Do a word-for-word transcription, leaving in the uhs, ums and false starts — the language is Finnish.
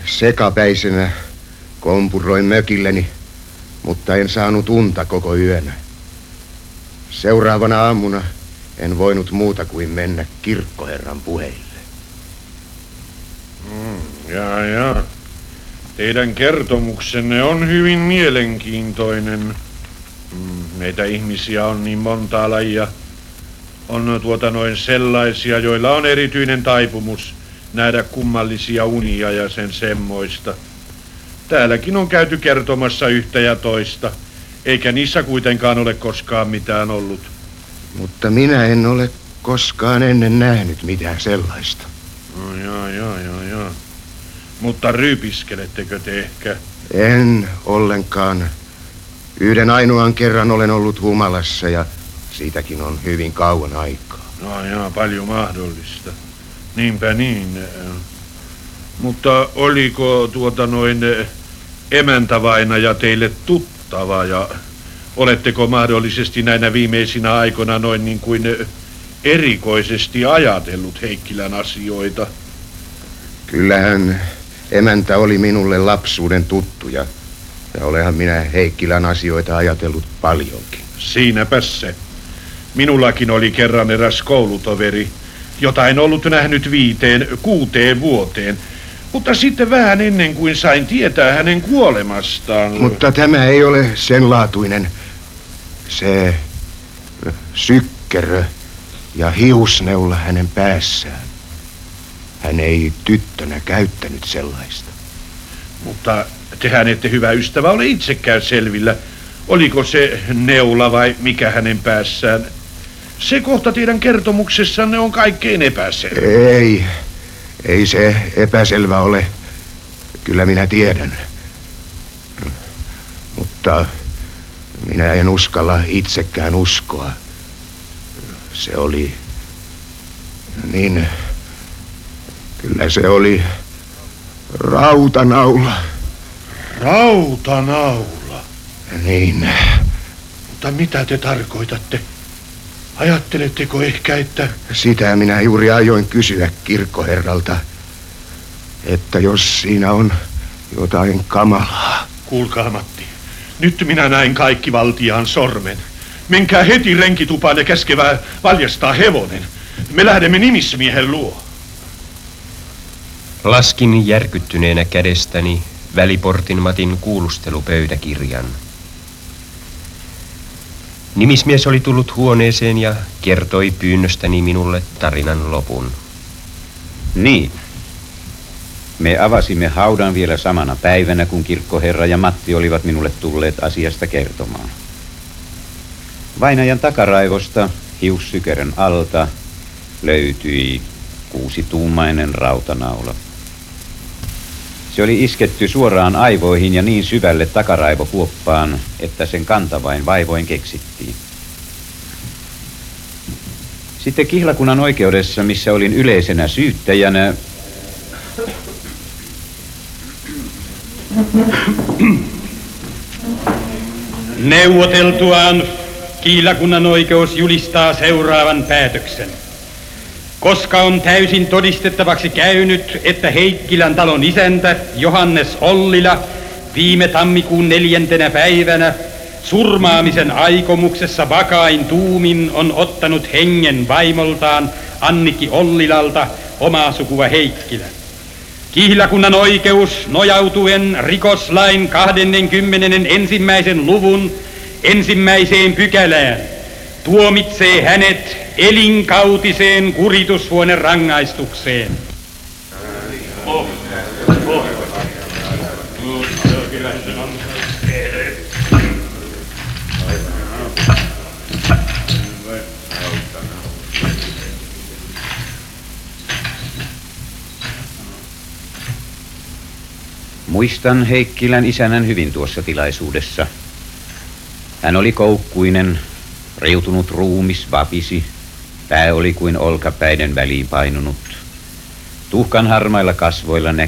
Sekapäisenä kompuroin mökilleni, mutta en saanut unta koko yönä. Seuraavana aamuna en voinut muuta kuin mennä kirkkoherran puheille. Mm, jaa, jaa. Teidän kertomuksenne on hyvin mielenkiintoinen. Mm, meitä ihmisiä on niin montaa lajia. On tuota noin sellaisia, joilla on erityinen taipumus nähdä kummallisia unia ja sen semmoista. Täälläkin on käyty kertomassa yhtä ja toista, eikä niissä kuitenkaan ole koskaan mitään ollut. Mutta minä en ole koskaan ennen nähnyt mitään sellaista. No, jaa, jaa, jaa, jaa. Mutta ryypiskelettekö te ehkä? En ollenkaan. Yhden ainoan kerran olen ollut humalassa ja siitäkin on hyvin kauan aikaa. No jaa, paljon mahdollista. Niinpä niin. Mutta oliko tuota noin emäntävainaja teille tuttava ja oletteko mahdollisesti näinä viimeisinä aikoina noin niin kuin erikoisesti ajatellut Heikkilän asioita? Kyllähän emäntä oli minulle lapsuuden tuttuja ja olenhan minä Heikkilän asioita ajatellut paljonkin. Siinäpä se. Minullakin oli kerran eräs koulutoveri, jota en ollut nähnyt viiteen, kuuteen vuoteen. Mutta sitten vähän ennen kuin sain tietää hänen kuolemastaan. Mutta tämä ei ole sen laatuinen. Se sykkerö ja hiusneula hänen päässään. Hän ei tyttönä käyttänyt sellaista. Mutta tehän ette, hyvä ystävä, ole itsekään selvillä. Oliko se neula vai mikä hänen päässään? Se kohta teidän kertomuksessanne on kaikkein epäselvä. Ei, ei se epäselvä ole. Kyllä minä tiedän. Mutta minä en uskalla itsekään uskoa. Se oli niin... Kyllä se oli rautanaula. Rautanaula? Niin. Mutta mitä te tarkoitatte? Ajatteletteko ehkä, että... Sitä minä juuri ajoin kysyä kirkkoherralta, että jos siinä on jotain kamalaa. Kuulkaa, Matti. Nyt minä näin kaikki valtiaan sormen. Menkää heti renkitupaan ja käskevää valjastaa hevonen. Me lähdemme nimismiehen luo. Laskin järkyttyneenä kädestäni Väliportin Matin kuulustelupöytäkirjan. Nimismies oli tullut huoneeseen ja kertoi pyynnöstäni minulle tarinan lopun. Niin. Me avasimme haudan vielä samana päivänä, kun kirkkoherra ja Matti olivat minulle tulleet asiasta kertomaan. Vainajan takaraivosta hiussykerön alta löytyi kuusituumainen rautanaula. Se oli isketty suoraan aivoihin ja niin syvälle takaraivokuoppaan, että sen kantavain vaivoin keksittiin. Sitten kihlakunnan oikeudessa, missä olin yleisenä syyttäjänä, neuvoteltuaan kihlakunnan oikeus julistaa seuraavan päätöksen. Koska on täysin todistettavaksi käynyt, että Heikkilän talon isäntä Johannes Ollila viime tammikuun neljäntenä päivänä surmaamisen aikomuksessa vakain tuumin on ottanut hengen vaimoltaan Annikki Ollilalta omaa sukua Heikkilä. Kihlakunnan oikeus nojautuen rikoslain kahdennenkymmenennen ensimmäisen luvun ensimmäiseen pykälään tuomitsee hänet elinkautiseen kuritushuoneen rangaistukseen. Oh. Oh. Muistan Heikkilän isännän hyvin tuossa tilaisuudessa. Hän oli koukkuinen, riutunut ruumis vapisi, pää oli kuin olkapäiden väliin painunut. Tuhkan harmailla kasvoilla näkyi